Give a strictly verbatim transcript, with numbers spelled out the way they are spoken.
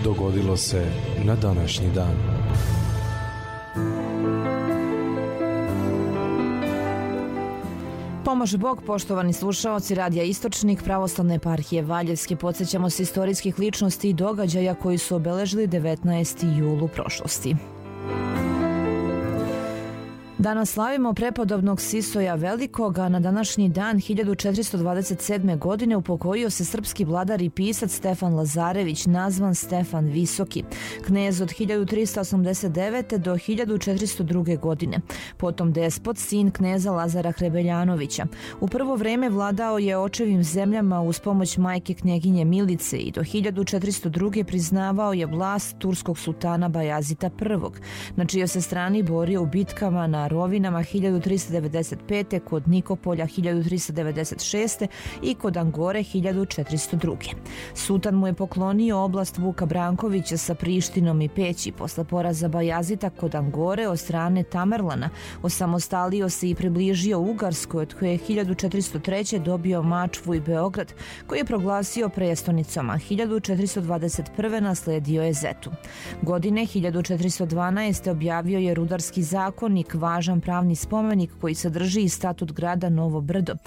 dogodilo se na današnji dan. Pomože Bog, poštovani slušaoci Radija Istočnik Pravoslavne eparhije Valjevske. Podsjećamo se istorijskih ličnosti i događaja koji su obeležili devetnaesti jul u prošlosti. Danas slavimo prepodobnog Sisoja Velikoga. Na današnji dan hiljadu četiristo dvadeset sedme. godine upokojio se srpski vladar i pisac Stefan Lazarević, nazvan Stefan Visoki, knez od hiljadu tristo osamdeset devete. do hiljadu četiristo druge. godine. Potom despot, sin kneza Lazara Hrebeljanovića. U prvo vreme vladao je očevim zemljama uz pomoć majke knjeginje Milice i do hiljadu četiristo druge. priznavao je vlast turskog sultana Bajazita prvog. na čijoj se strani borio u bitkama na Rovinama hiljadu tristo devedeset pete. kod Nikopolja hiljadu tristo devedeset šeste. i kod Angore hiljadu četiristo druge. Sultan mu je poklonio oblast Vuka Brankovića sa Prištinom i Peći. Posle poraza Bajazita kod Angore od strane Tamerlana osamostalio se i približio Ugarskoj, od koje je hiljadu četiristo treće. dobio Mačvu i Beograd, koji je proglasio prestonicom, a hiljadu četiristo dvadeset prve. nasledio je Zetu. Godine hiljadu četiristo dvanaeste. objavio je Rudarski zakonik, važan pravni spomenik koji sadrži i statut grada Novo Brdo,